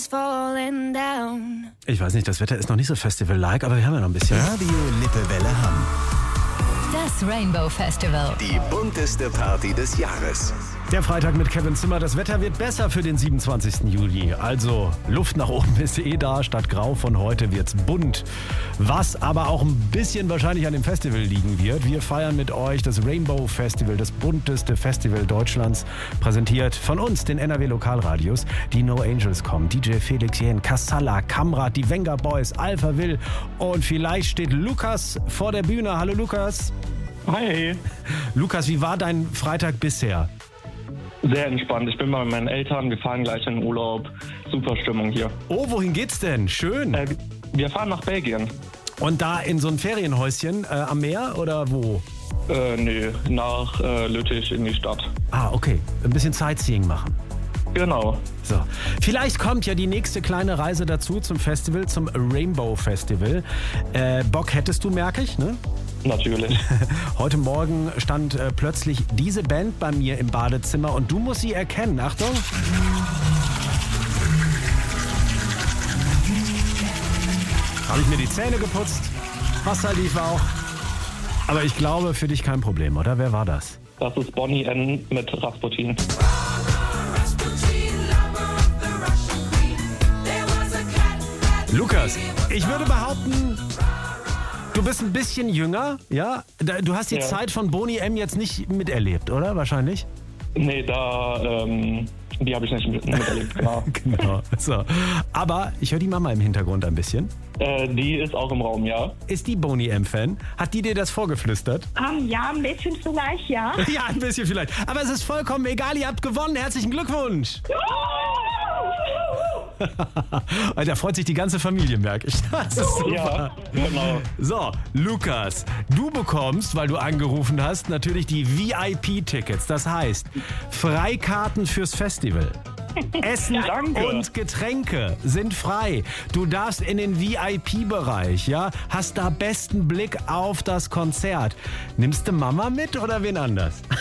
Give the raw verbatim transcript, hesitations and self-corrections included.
falling down. Ich weiß nicht, das Wetter ist noch nicht so Festival-like, aber wir haben ja noch ein bisschen. Radio Lippewelle Hamm. Das Rainbow Festival. Die bunteste Party des Jahres. Der Freitag mit Kevin Zimmer. Das Wetter wird besser für den siebenundzwanzigsten Juli. Also Luft nach oben ist eh da. Statt grau von heute wird's bunt. Was aber auch ein bisschen wahrscheinlich an dem Festival liegen wird. Wir feiern mit euch das Rainbow Festival, das bunteste Festival Deutschlands. Präsentiert von uns, den N R W Lokalradios. Die No Angels kommen. D J Felix Jähn, Kassala, Kamrat, die Wenger Boys, Alpha Will. Und vielleicht steht Lukas vor der Bühne. Hallo Lukas. Hi. Lukas, wie war dein Freitag bisher? Sehr entspannt. Ich bin bei meinen Eltern. Wir fahren gleich in den Urlaub. Super Stimmung hier. Oh, wohin geht's denn? Schön. Äh, wir fahren nach Belgien. Und da in so ein Ferienhäuschen äh, am Meer oder wo? Äh, nee, nach äh, Lüttich in die Stadt. Ah, okay. Ein bisschen Sightseeing machen. Genau. So. Vielleicht kommt ja die nächste kleine Reise dazu zum Festival, zum Rainbow Festival. Äh, Bock hättest du, merke ich, ne? Natürlich. Heute Morgen stand äh, plötzlich diese Band bei mir im Badezimmer und du musst sie erkennen. Achtung. Habe ich mir die Zähne geputzt, Wasser lief auch. Aber ich glaube, für dich kein Problem, oder? Wer war das? Das ist Bonnie N. mit Rasputin. Lukas, ich würde behaupten, du bist ein bisschen jünger, ja? Du hast die Ja. Zeit von Boney M. jetzt nicht miterlebt, oder? Wahrscheinlich? Nee, da, ähm, die habe ich nicht mit, miterlebt, genau. Genau. So. Aber ich höre die Mama im Hintergrund ein bisschen. äh, die ist auch im Raum, ja. Ist die Boney M-Fan? Hat die dir das vorgeflüstert? Um, ja, ein bisschen vielleicht, ja. Ja, ein bisschen vielleicht. Aber es ist vollkommen egal, ihr habt gewonnen. Herzlichen Glückwunsch. Da freut sich die ganze Familie, merke ich. Das ist super. Ja, genau. So, Lukas, du bekommst, weil du angerufen hast, natürlich die V I P-Tickets. Das heißt, Freikarten fürs Festival. Essen Danke. und Getränke sind frei. Du darfst in den V I P-Bereich, ja? Hast da besten Blick auf das Konzert. Nimmst du Mama mit oder wen anders?